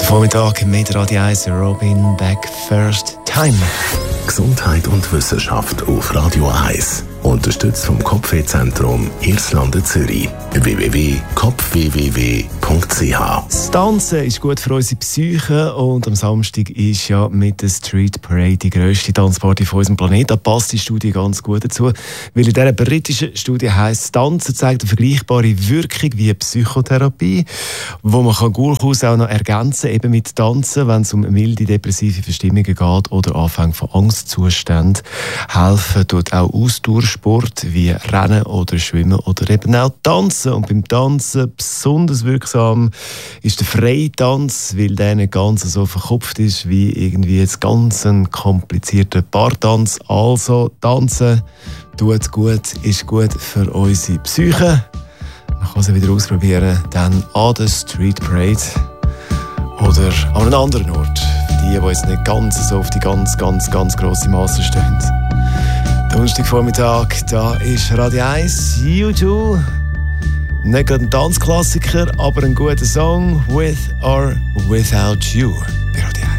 Vormittag mit Radio 1, Robin Back First Time. Gesundheit und Wissenschaft auf Radio 1. Unterstützt vom Kopfwehzentrum Irlande Zürich. www.kopfwww.ch. Das Tanzen ist gut für unsere Psyche und am Samstag ist ja mit der Street Parade die grösste Tanzparty von unserem Planeten. Da passt die Studie ganz gut dazu, weil in dieser britischen Studie heisst, Tanzen zeigt eine vergleichbare Wirkung wie Psychotherapie, wo man durchaus auch noch ergänzen eben mit Tanzen, wenn es um milde depressive Verstimmungen geht oder Anfänge von Angstzuständen. Helfen tut auch Ausdauersport wie Rennen oder Schwimmen oder eben auch Tanzen. Und beim Tanzen besonders wirksam ist der Freitanz, weil der nicht ganz so verkopft ist wie irgendwie jetzt ganz ein komplizierter Paartanz. Also Tanzen tut gut, ist gut für unsere Psyche. Man kann sie wieder ausprobieren, dann an der Street Parade oder an einem anderen Ort. Für die jetzt nicht ganz so auf die ganz grosse Masse stehen. Donnerstagvormittag, da ist Radio 1, U2. Nicht gerade ein Tanzklassiker, aber ein guter Song, With or Without You, bei Radio 1.